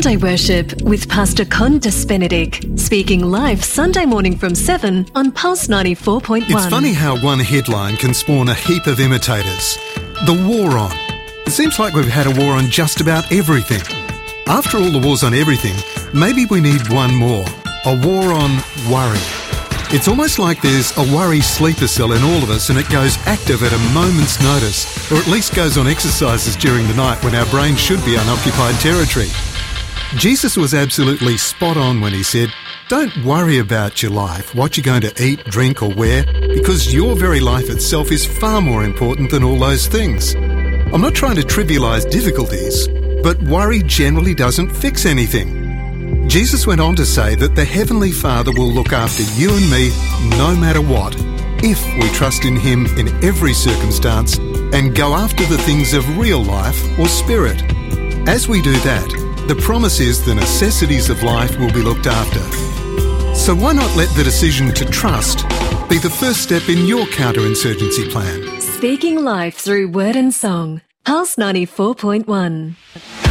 Sunday Worship with Pastor Condis Benedict, speaking live Sunday morning from 7 on Pulse 94.1. It's funny how one headline can spawn a heap of imitators. The war on. It seems like we've had a war on just about everything. After all the wars on everything, maybe we need one more. A war on worry. It's almost like there's a worry sleeper cell in all of us, and it goes active at a moment's notice, or at least goes on exercises during the night when our brain should be unoccupied territory. Jesus was absolutely spot on when he said, don't worry about your life, what you're going to eat, drink or wear, because your very life itself is far more important than all those things. I'm not trying to trivialise difficulties, but worry generally doesn't fix anything. Jesus went on to say that the Heavenly Father will look after you and me no matter what, if we trust in Him in every circumstance and go after the things of real life or spirit. As we do that, the promise is the necessities of life will be looked after. So why not let the decision to trust be the first step in your counterinsurgency plan? Speaking life through word and song. Pulse 94.1.